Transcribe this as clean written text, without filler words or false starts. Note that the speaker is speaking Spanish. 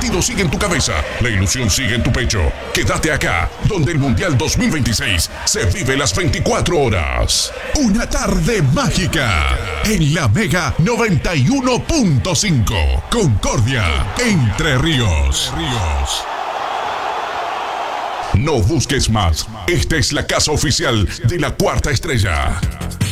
latido sigue en tu cabeza, la ilusión sigue en tu pecho. Quédate acá, donde el Mundial 2026 se vive las 24 horas. Una tarde mágica en la Mega 91.5. Concordia, Entre Ríos. No busques más. Esta es la casa oficial de la Cuarta Estrella.